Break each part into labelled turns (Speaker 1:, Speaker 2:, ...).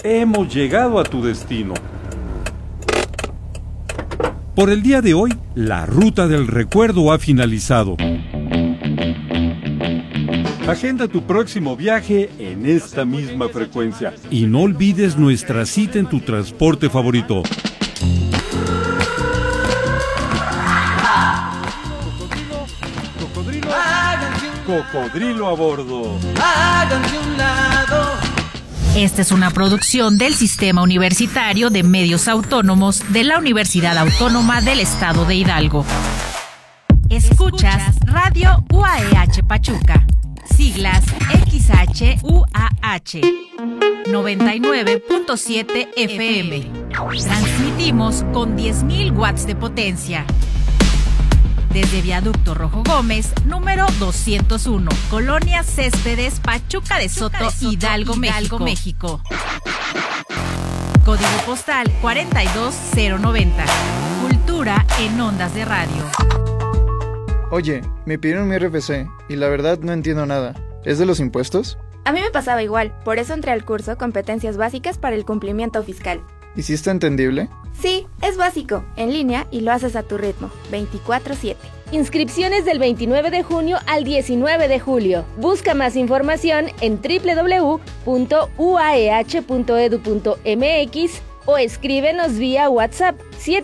Speaker 1: Hemos llegado a tu destino. Por el día de hoy, la ruta del recuerdo ha finalizado. Agenda tu próximo viaje en esta misma frecuencia. Y no olvides nuestra cita en tu transporte favorito. Cocodrilo a bordo.
Speaker 2: Esta es una producción del Sistema Universitario de Medios Autónomos de la Universidad Autónoma del Estado de Hidalgo. Escuchas Radio UAEH Pachuca, siglas XHUAH, 99.7 FM. Transmitimos con 10.000 watts de potencia. Desde Viaducto Rojo Gómez, número 201, Colonia Céspedes, Pachuca de Soto, Hidalgo, México. Código postal 42090. Cultura en ondas de radio.
Speaker 3: Oye, me pidieron mi RFC y la verdad no entiendo nada. ¿Es de los impuestos?
Speaker 4: A mí me pasaba igual, por eso entré al curso Competencias Básicas para el Cumplimiento Fiscal.
Speaker 3: ¿Y si está entendible?
Speaker 4: Sí, es básico, en línea y lo haces a tu ritmo, 24/7.
Speaker 5: Inscripciones del 29 de junio al 19 de julio. Busca más información en www.uaeh.edu.mx o escríbenos vía WhatsApp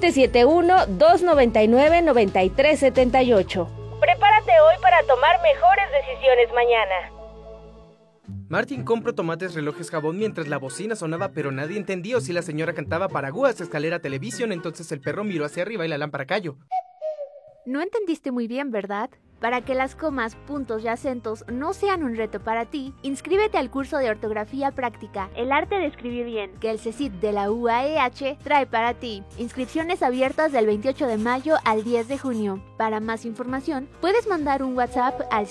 Speaker 5: 771-299-9378. Prepárate hoy para tomar mejores decisiones mañana.
Speaker 6: Martín compró tomates, relojes, jabón mientras la bocina sonaba, pero nadie entendió si la señora cantaba Paraguas, escalera, televisión. Entonces el perro miró hacia arriba y la lámpara cayó.
Speaker 7: No entendiste muy bien, ¿verdad? Para que las comas, puntos y acentos no sean un reto para ti, inscríbete al curso de ortografía práctica, El arte de escribir bien, que el CECIT de la UAEH trae para ti. Inscripciones abiertas del 28 de mayo al 10 de junio. Para más información, puedes mandar un WhatsApp al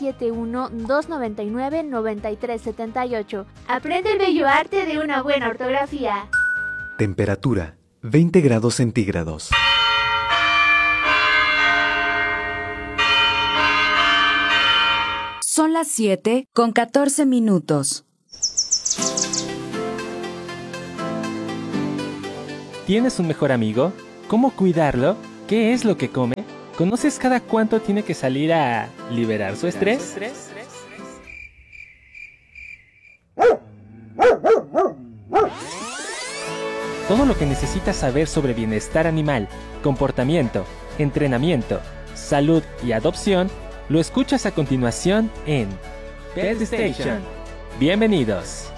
Speaker 7: 771-299-9378. Aprende el bello arte de una buena ortografía.
Speaker 8: Temperatura, 20 grados centígrados.
Speaker 9: Son las 7:14.
Speaker 10: ¿Tienes un mejor amigo? ¿Cómo cuidarlo? ¿Qué es lo que come? ¿Conoces cada cuánto tiene que salir a liberar su estrés? Todo lo que necesitas saber sobre bienestar animal, comportamiento, entrenamiento, salud y adopción lo escuchas a continuación en Pet Station. Bienvenidos.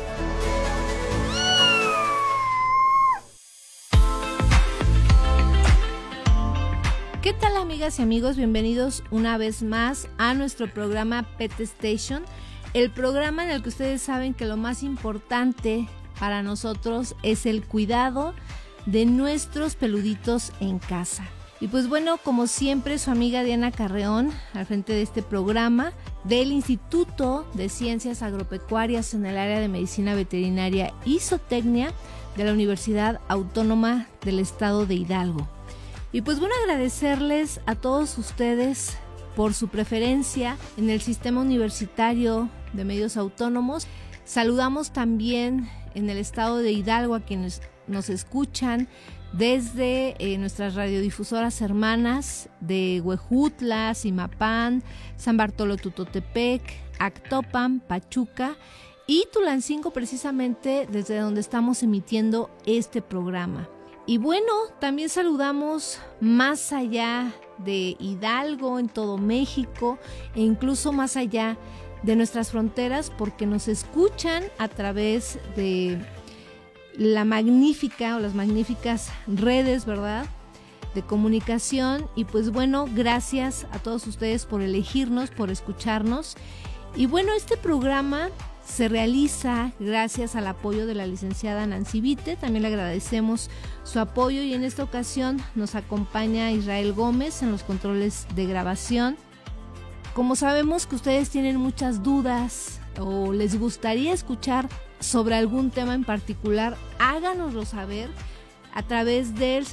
Speaker 11: ¿Qué tal, amigas y amigos? Bienvenidos una vez más a nuestro programa Pet Station, el programa en el que ustedes saben que lo más importante para nosotros es el cuidado de nuestros peluditos en casa. Y pues bueno, como siempre, su amiga Diana Carreón, al frente de este programa del Instituto de Ciencias Agropecuarias en el área de Medicina Veterinaria y Zootecnia de la Universidad Autónoma del Estado de Hidalgo. Y pues bueno, agradecerles a todos ustedes por su preferencia en el Sistema Universitario de Medios Autónomos. Saludamos también en el Estado de Hidalgo a quienes nos escuchan desde nuestras radiodifusoras hermanas de Huejutla, Zimapán, San Bartolo Tutotepec, Actopan, Pachuca y Tulancingo, precisamente desde donde estamos emitiendo este programa. Y bueno, también saludamos más allá de Hidalgo, en todo México e incluso más allá de nuestras fronteras, porque nos escuchan a través de la magnífica o las magníficas redes, ¿verdad?, de comunicación. Y pues bueno, gracias a todos ustedes por elegirnos, por escucharnos. Y bueno, este programa se realiza gracias al apoyo de la licenciada Nancy Vite. También le agradecemos su apoyo y en esta ocasión nos acompaña Israel Gómez en los controles de grabación. Como sabemos que ustedes tienen muchas dudas o les gustaría escuchar sobre algún tema en particular, háganoslo saber a través del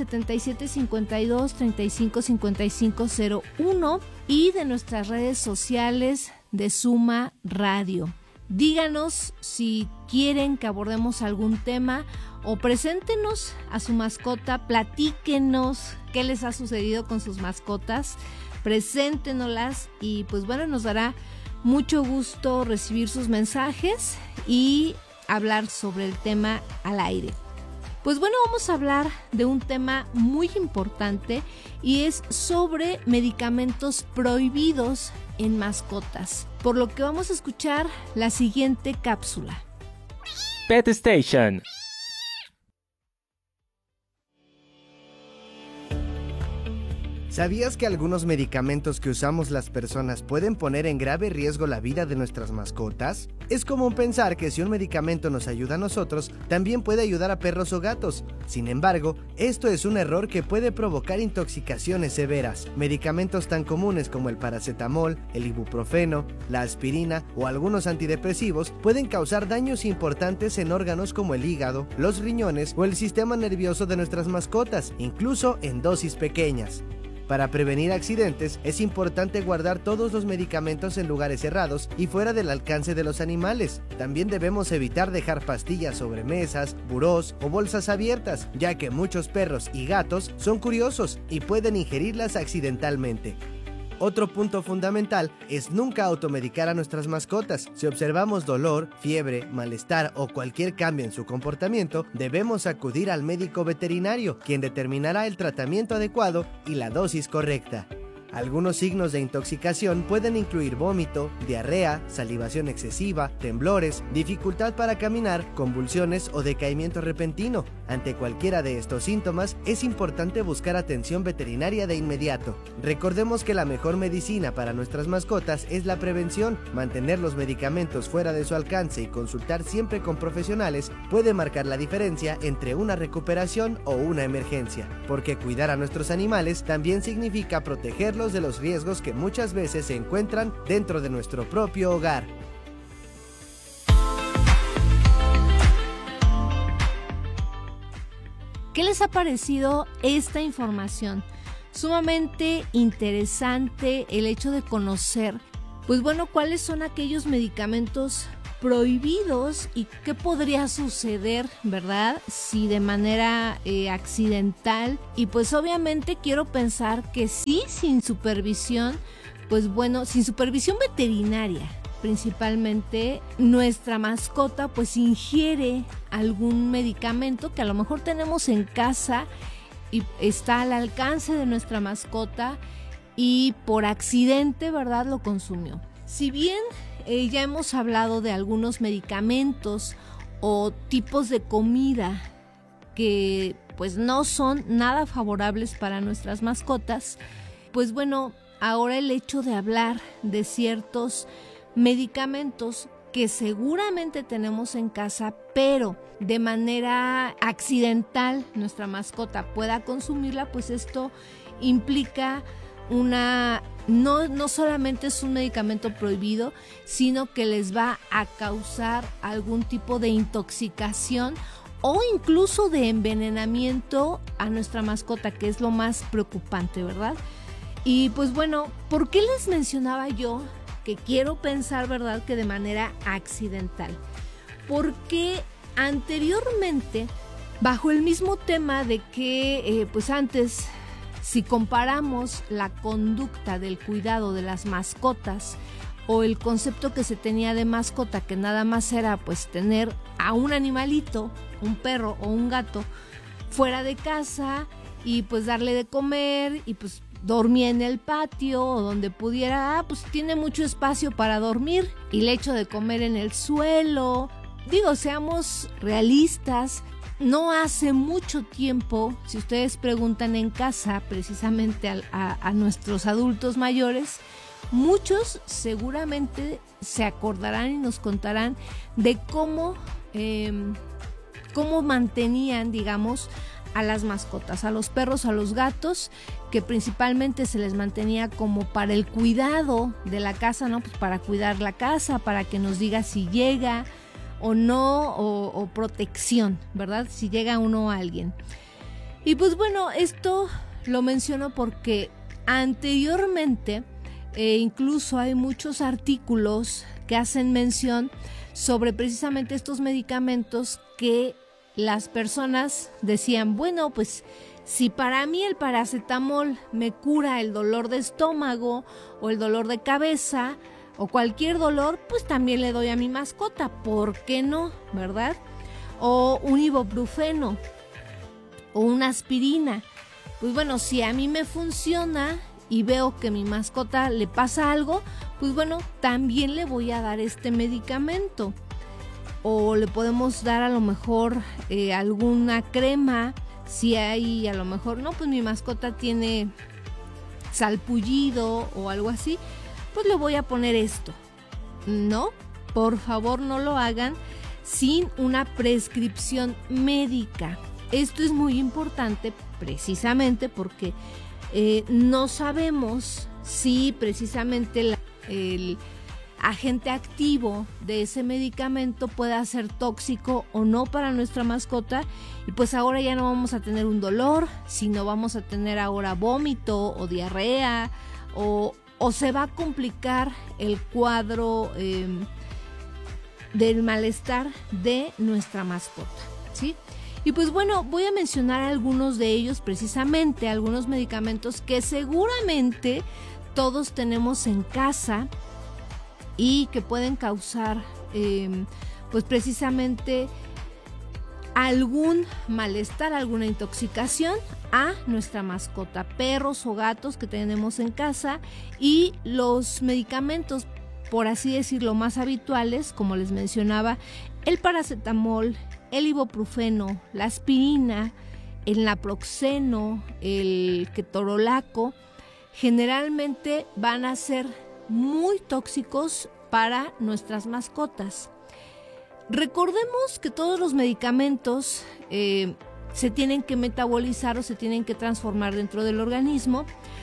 Speaker 11: 7752-355501 y de nuestras redes sociales de Suma Radio. díganos si quieren que abordemos algún tema o preséntenos a su mascota, platíquenos qué les ha sucedido con sus mascotas, preséntenoslas y pues bueno, nos dará mucho gusto recibir sus mensajes y hablar sobre el tema al aire. Pues bueno, vamos a hablar de un tema muy importante y es sobre medicamentos prohibidos en mascotas, por lo que vamos a escuchar la siguiente cápsula.
Speaker 10: Pet Station.
Speaker 9: ¿Sabías que algunos medicamentos que usamos las personas pueden poner en grave riesgo la vida de nuestras mascotas? Es común pensar que si un medicamento nos ayuda a nosotros, también puede ayudar a perros o gatos. Sin embargo, esto es un error que puede provocar intoxicaciones severas. Medicamentos tan comunes como el paracetamol, el ibuprofeno, la aspirina o algunos antidepresivos pueden causar daños importantes en órganos como el hígado, los riñones o el sistema nervioso de nuestras mascotas, incluso en dosis pequeñas. Para prevenir accidentes, es importante guardar todos los medicamentos en lugares cerrados y fuera del alcance de los animales. También debemos evitar dejar pastillas sobre mesas, burós o bolsas abiertas, ya que muchos perros y gatos son curiosos y pueden ingerirlas accidentalmente. Otro punto fundamental es nunca automedicar a nuestras mascotas. Si observamos dolor, fiebre, malestar o cualquier cambio en su comportamiento, debemos acudir al médico veterinario, quien determinará el tratamiento adecuado y la dosis correcta. Algunos signos de intoxicación pueden incluir vómito, diarrea, salivación excesiva, temblores, dificultad para caminar, convulsiones o decaimiento repentino. Ante cualquiera de estos síntomas, es importante buscar atención veterinaria de inmediato. Recordemos que la mejor medicina para nuestras mascotas es la prevención. Mantener los medicamentos fuera de su alcance y consultar siempre con profesionales puede marcar la diferencia entre una recuperación o una emergencia, porque cuidar a nuestros animales también significa protegerlos de los riesgos que muchas veces se encuentran dentro de nuestro propio hogar.
Speaker 11: ¿Qué les ha parecido esta información? Sumamente interesante el hecho de conocer, pues bueno, cuáles son aquellos medicamentos prohibidos y qué podría suceder, ¿verdad? Si de manera accidental, y pues obviamente quiero pensar que sí, sin supervisión, pues bueno, sin supervisión veterinaria, principalmente nuestra mascota pues ingiere algún medicamento que a lo mejor tenemos en casa y está al alcance de nuestra mascota y por accidente, ¿verdad?, lo consumió. Si bien ya hemos hablado de algunos medicamentos o tipos de comida que pues no son nada favorables para nuestras mascotas, pues bueno, ahora el hecho de hablar de ciertos medicamentos que seguramente tenemos en casa, pero de manera accidental nuestra mascota pueda consumirla, pues esto implica no solamente es un medicamento prohibido, sino que les va a causar algún tipo de intoxicación o incluso de envenenamiento a nuestra mascota, que es lo más preocupante, ¿verdad? Y pues bueno, ¿por qué les mencionaba yo que quiero pensar, ¿verdad?, que de manera accidental? Porque anteriormente, bajo el mismo tema de que pues antes, si comparamos la conducta del cuidado de las mascotas o el concepto que se tenía de mascota, que nada más era pues tener a un animalito, un perro o un gato, fuera de casa y pues darle de comer y pues dormía en el patio o donde pudiera, pues tiene mucho espacio para dormir, y el hecho de comer en el suelo, digo, seamos realistas. No hace mucho tiempo, si ustedes preguntan en casa precisamente a nuestros adultos mayores, muchos seguramente se acordarán y nos contarán de cómo mantenían, digamos, a las mascotas, a los perros, a los gatos, que principalmente se les mantenía como para el cuidado de la casa, ¿no? Pues para cuidar la casa, para que nos diga si llega o no, o protección, ¿verdad? Si llega uno a alguien. Y pues bueno, esto lo menciono porque anteriormente incluso hay muchos artículos que hacen mención sobre precisamente estos medicamentos que las personas decían, bueno, pues si para mí el paracetamol me cura el dolor de estómago o el dolor de cabeza o cualquier dolor, pues también le doy a mi mascota, ¿por qué no? ¿Verdad? O un ibuprofeno o una aspirina. Pues bueno, si a mí me funciona y veo que a mi mascota le pasa algo, pues bueno, también le voy a dar este medicamento. O le podemos dar a lo mejor alguna crema, si hay a lo mejor, no, pues mi mascota tiene salpullido o algo así, pues le voy a poner esto. No, por favor no lo hagan sin una prescripción médica. Esto es muy importante precisamente porque no sabemos si precisamente el agente activo de ese medicamento pueda ser tóxico o no para nuestra mascota, y pues ahora ya no vamos a tener un dolor, sino vamos a tener ahora vómito o diarrea o se va a complicar el cuadro del malestar de nuestra mascota, ¿sí? Y pues bueno, voy a mencionar algunos de ellos, precisamente algunos medicamentos que seguramente todos tenemos en casa y que pueden causar pues precisamente algún malestar, alguna intoxicación a nuestra mascota, perros o gatos que tenemos en casa. Y los medicamentos, por así decirlo, más habituales, como les mencionaba, el paracetamol, el ibuprofeno, la aspirina, el naproxeno, el ketorolaco, generalmente van a ser muy tóxicos para nuestras mascotas. Recordemos que todos los medicamentos se tienen que metabolizar o se tienen que transformar dentro del organismo,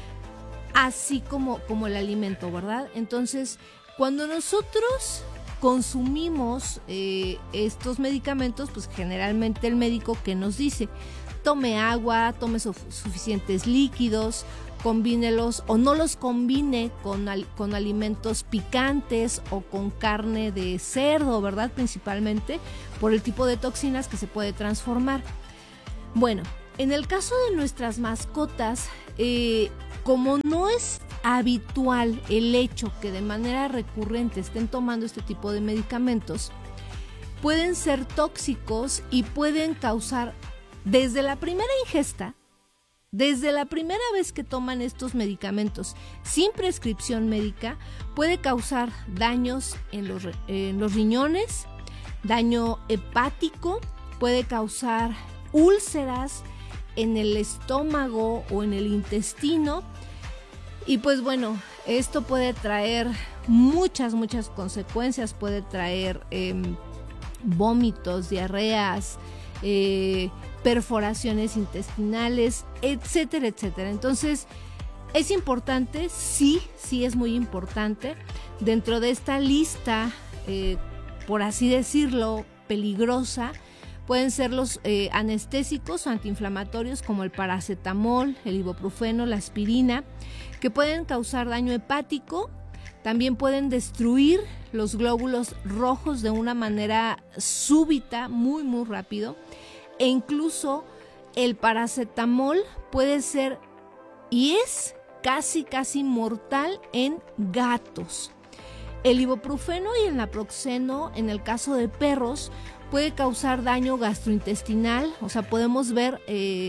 Speaker 11: así como el alimento, ¿verdad? Entonces, cuando nosotros consumimos estos medicamentos, pues generalmente el médico que nos dice, tome agua, tome suficientes líquidos, combínelos o no los combine con alimentos picantes o con carne de cerdo, ¿verdad? Principalmente por el tipo de toxinas que se puede transformar. Bueno, en el caso de nuestras mascotas, como no es habitual el hecho que de manera recurrente estén tomando este tipo de medicamentos, pueden ser tóxicos y pueden causar desde la primera ingesta, desde la primera vez que toman estos medicamentos sin prescripción médica, puede causar daños en los riñones, daño hepático, puede causar úlceras en el estómago o en el intestino. Y pues bueno, esto puede traer muchas consecuencias, puede traer vómitos, diarreas, perforaciones intestinales, etcétera, etcétera. Entonces, es importante, sí es muy importante, dentro de esta lista, por así decirlo, peligrosa, pueden ser los anestésicos o antiinflamatorios como el paracetamol, el ibuprofeno, la aspirina, que pueden causar daño hepático. También pueden destruir los glóbulos rojos de una manera súbita, muy rápido. E incluso el paracetamol puede ser y es casi mortal en gatos. El ibuprofeno y el naproxeno, en el caso de perros, puede causar daño gastrointestinal. O sea, podemos ver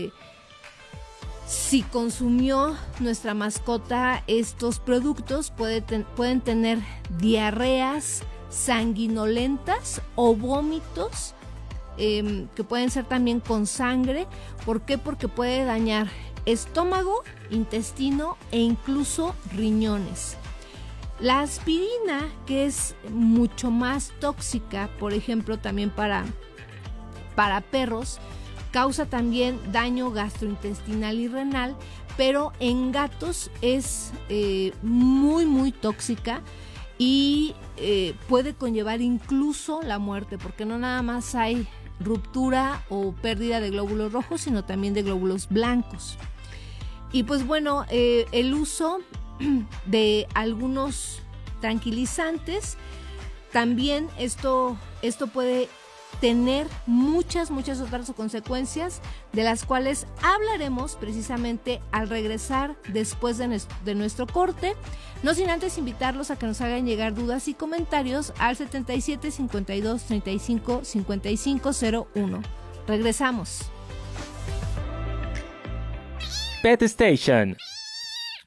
Speaker 11: si consumió nuestra mascota estos productos, pueden tener diarreas sanguinolentas o vómitos que pueden ser también con sangre. ¿Por qué? Porque puede dañar estómago, intestino e incluso riñones. La aspirina, que es mucho más tóxica, por ejemplo, también para perros, causa también daño gastrointestinal y renal, pero en gatos es muy tóxica y puede conllevar incluso la muerte, porque no nada más hay ruptura o pérdida de glóbulos rojos, sino también de glóbulos blancos. Y pues bueno, el uso de algunos tranquilizantes. También esto puede tener muchas otras consecuencias, de las cuales hablaremos precisamente al regresar después de nuestro corte, no sin antes invitarlos a que nos hagan llegar dudas y comentarios al 77 52 35 55 01. Regresamos.
Speaker 10: Pet Station,